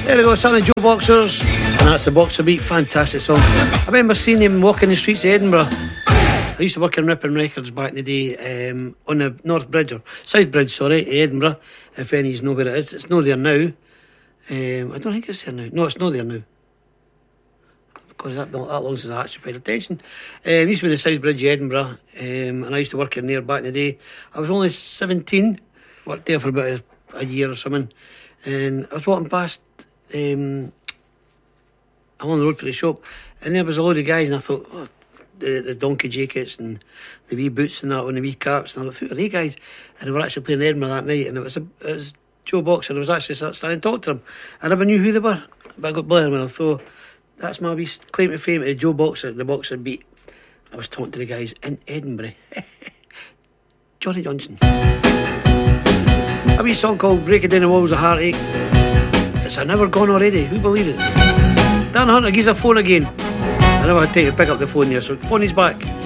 There we go, Sonny Joe Boxers, and that's the Boxer Beat. Fantastic song. I remember seeing him walking the streets of Edinburgh. I used to work in Ripon Records back in the day, on the North Bridge, or South Bridge, sorry, Edinburgh. If any's know where it is, it's not there now. I don't think it's there now. No, it's not there now. Because that long since I actually paid attention. It used to be the South Bridge, Edinburgh, and I used to work in there back in the day. I was only 17, worked there for about a year or something, and I was walking past along the road for the shop, and there was a load of guys, and I thought, oh, the donkey jackets and the wee boots and that on the wee caps, and I thought, who are they guys? And they were actually playing in Edinburgh that night, and it was Joe Boxer. I was actually standing and talking to them. I never knew who they were, but I got blamed when I thought, that's my wee claim to fame to Joe Boxer, the Boxer Beat. I was talking to the guys in Edinburgh. Johnny Johnson. A wee song called Breaking Down the Walls of Heartache. It's a never gone already. Who believed it? Dan Hunter gives a phone again. I never had time to pick up the phone there, so phone is back.